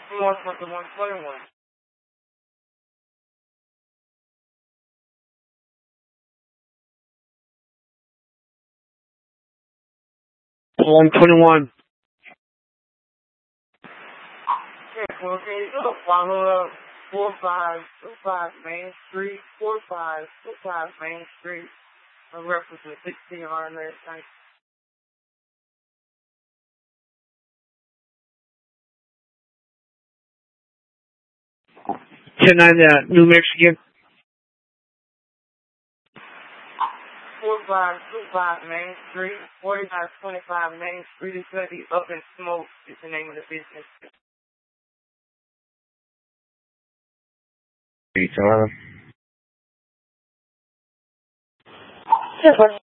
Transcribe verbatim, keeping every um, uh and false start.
one twenty-one twenty-one. one twenty-one. Okay, okay, so follow up four five two five Main Street, four five two five Main Street, a reference to sixteen R last night. ten nine, uh, New Mexican. four five two five Main Street, forty-five twenty-five Main Street. It's going to be Up in Smoke. It's the name of the business. Peace,